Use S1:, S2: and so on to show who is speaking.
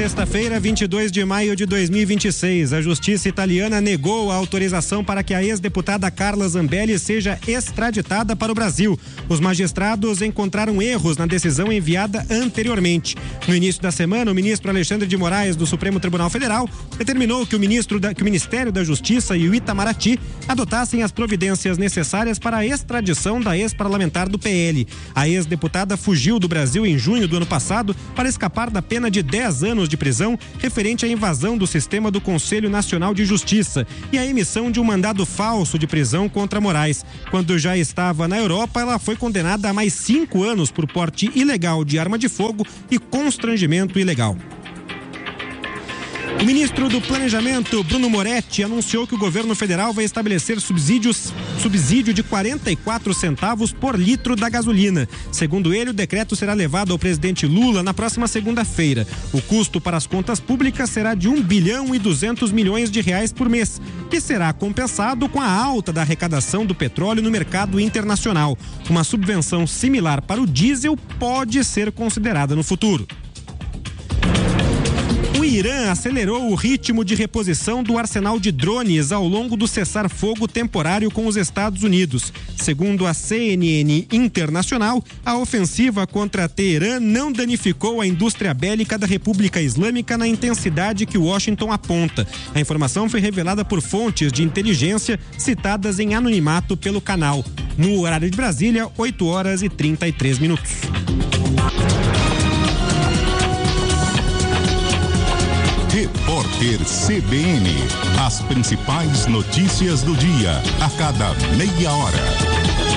S1: Sexta-feira, 22 de maio de 2026, a Justiça italiana negou a autorização para que a ex-deputada Carla Zambelli seja extraditada para o Brasil. Os magistrados encontraram erros na decisão enviada anteriormente. No início da semana, o ministro Alexandre de Moraes, do Supremo Tribunal Federal, determinou que o Ministério da Justiça e o Itamaraty adotassem as providências necessárias para a extradição da ex-parlamentar do PL. A ex-deputada fugiu do Brasil em junho do ano passado para escapar da pena de 10 anos de prisão referente à invasão do sistema do Conselho Nacional de Justiça e a emissão de um mandado falso de prisão contra Moraes. Quando já estava na Europa, ela foi condenada a mais 5 anos por porte ilegal de arma de fogo e constrangimento ilegal. O ministro do Planejamento, Bruno Moretti, anunciou que o governo federal vai estabelecer subsídio de 44 centavos por litro da gasolina. Segundo ele, o decreto será levado ao presidente Lula na próxima segunda-feira. O custo para as contas públicas será de 1 bilhão e 200 milhões de reais por mês, que será compensado com a alta da arrecadação do petróleo no mercado internacional. Uma subvenção similar para o diesel pode ser considerada no futuro. O Irã acelerou o ritmo de reposição do arsenal de drones ao longo do cessar-fogo temporário com os Estados Unidos. Segundo a CNN Internacional, a ofensiva contra Teherã não danificou a indústria bélica da República Islâmica na intensidade que Washington aponta. A informação foi revelada por fontes de inteligência citadas em anonimato pelo canal. No horário de Brasília, 8h33.
S2: Repórter CBN. As principais notícias do dia, a cada meia hora.